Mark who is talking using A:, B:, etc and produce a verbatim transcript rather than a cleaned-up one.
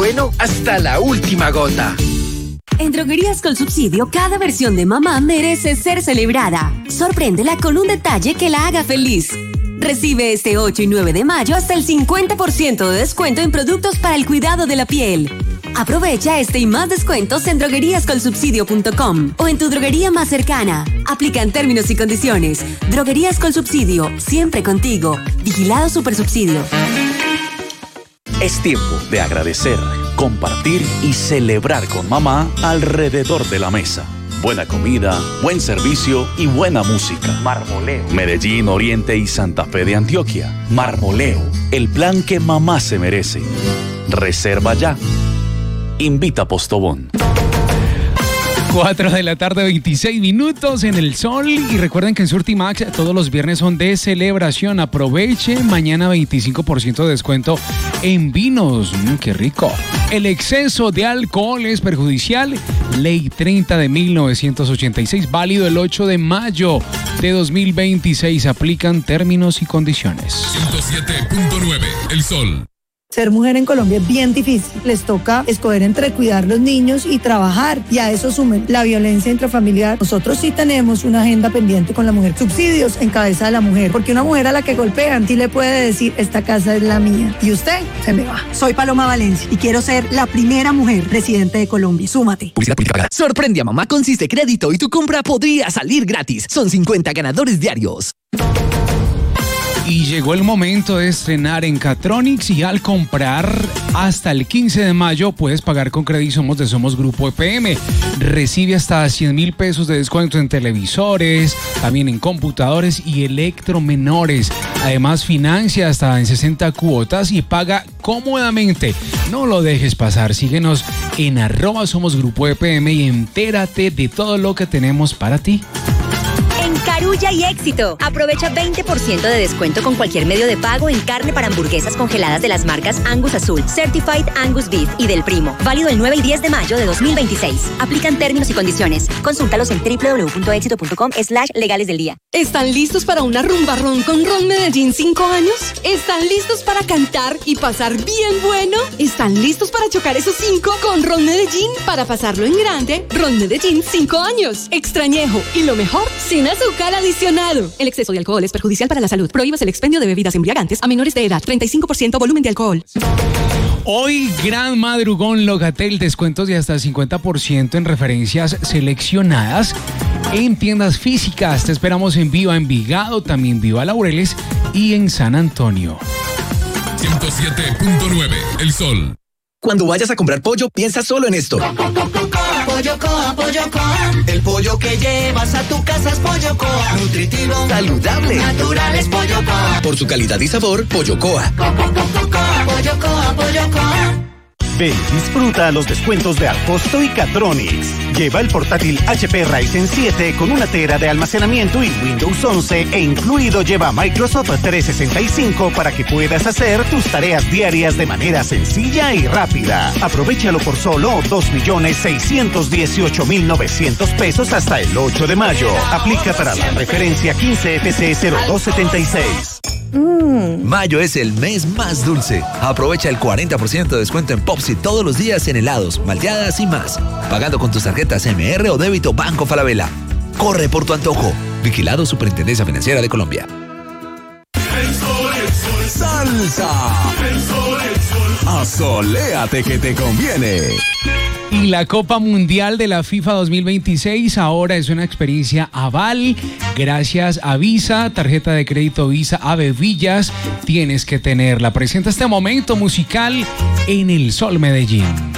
A: bueno hasta la última gota.
B: En Droguerías con Subsidio, cada versión de mamá merece ser celebrada. Sorpréndela con un detalle que la haga feliz. Recibe este ocho y nueve de mayo hasta el cincuenta por ciento de descuento en productos para el cuidado de la piel. Aprovecha este y más descuentos en droguerías con subsidio punto com o en tu droguería más cercana. Aplican términos y condiciones. Droguerías con Subsidio, siempre contigo. Vigilado Supersubsidio.
C: Es tiempo de agradecer, compartir y celebrar con mamá alrededor de la mesa. Buena comida, buen servicio y buena música. Marmoleo. Medellín, Oriente y Santa Fe de Antioquia. Marmoleo, el plan que mamá se merece. Reserva ya. Invita Postobón.
D: cuatro de la tarde, veintiséis minutos en el sol. Y recuerden que en Surtimax todos los viernes son de celebración. Aproveche, mañana veinticinco por ciento de descuento en vinos. Mm, ¡Qué rico! El exceso de alcohol es perjudicial. Ley treinta de mil novecientos ochenta y seis, válido el ocho de mayo de dos mil veintiséis. Aplican términos y condiciones.
E: ciento siete punto nueve, El Sol.
F: Ser mujer en Colombia es bien difícil. Les toca escoger entre cuidar los niños y trabajar. Y a eso sumen la violencia intrafamiliar. Nosotros sí tenemos una agenda pendiente con la mujer. Subsidios en cabeza de la mujer. Porque una mujer a la que golpean sí le puede decir, esta casa es la mía. Y usted se me va.
G: Soy Paloma Valencia y quiero ser la primera mujer presidente de Colombia. Súmate.
H: Sorprende a mamá con Ciste Crédito y tu compra podría salir gratis. Son cincuenta ganadores diarios.
D: Y llegó el momento de estrenar en Catronics y al comprar hasta el quince de mayo puedes pagar con Credisomos de Somos Grupo E P M. Recibe hasta cien mil pesos de descuento en televisores, también en computadores y electromenores. Además financia hasta en sesenta cuotas y paga cómodamente. No lo dejes pasar, síguenos en arroba Somos Grupo E P M y entérate de todo lo que tenemos para ti.
I: Carulla y Éxito. Aprovecha veinte por ciento de descuento con cualquier medio de pago en carne para hamburguesas congeladas de las marcas Angus Azul, Certified Angus Beef y Del Primo. Válido el nueve y diez de mayo de dos mil veintiséis. Aplican términos y condiciones. Consúltalos en doble u doble u doble u punto éxito punto com slash legales del día.
J: ¿Están listos para una rumba ron con Ron Medellín cinco años? ¿Están listos para cantar y pasar bien bueno? ¿Están listos para chocar esos cinco con Ron Medellín para pasarlo en grande? Ron Medellín cinco años. Extrañejo y lo mejor, sin azúcar adicionado. El exceso de alcohol es perjudicial para la salud. Prohíbas el expendio de bebidas embriagantes a menores de edad. treinta y cinco por ciento volumen de alcohol.
D: Hoy, gran madrugón Locatel, descuentos de hasta cincuenta por ciento en referencias seleccionadas en tiendas físicas. Te esperamos en Viva Envigado, también Viva Laureles y en San Antonio.
E: ciento siete punto nueve, El Sol.
K: Cuando vayas a comprar pollo, piensa solo en esto.
L: Pollo Coa, Pollo Coa. El pollo que llevas a tu casa es Pollo Coa. Nutritivo,
K: saludable,
L: natural es Pollo Coa.
K: Por su calidad y sabor, Pollo Coa.
L: Pollo Coa, Pollo Coa.
M: Ven, disfruta los descuentos de Alcosto y Catronics. Lleva el portátil H P Ryzen siete con una tera de almacenamiento y Windows once e incluido lleva Microsoft trescientos sesenta y cinco para que puedas hacer tus tareas diarias de manera sencilla y rápida. Aprovechalo por solo dos millones seiscientos dieciocho mil novecientos pesos hasta el ocho de mayo. Aplica para la referencia quince F C cero dos setenta y seis.
N: Mm. Mayo es el mes más dulce. Aprovecha el cuarenta por ciento de descuento en Popsi todos los días en helados, malteadas y más. Pagando con tus tarjetas M R o débito Banco Falabella. Corre por tu antojo. Vigilado Superintendencia Financiera de Colombia.
E: El sol, el sol.
N: Salsa.
E: El sol, el sol.
N: Asoléate que te conviene.
D: Y la Copa Mundial de la FIFA dos mil veintiséis ahora es una experiencia Aval. Gracias a Visa, tarjeta de crédito Visa Ave Villas. Tienes que tenerla. Presenta este momento musical en El Sol Medellín.